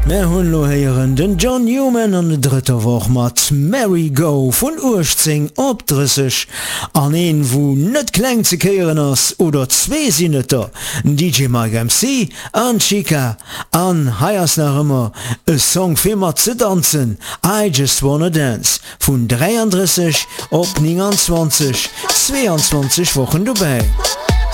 Mer hunn lohéieren den John Newman an de dritter Woch mat Mary Go vun Urzing opdrissech an een wo net kleng ze keieren ass oder zwee Sinnetter DJ Mike MC an Chica an Haiers nach ëmmer e Song firmer ze danszen I Just Wanna Dance vun 33 op 29 22 Wochen dobäi.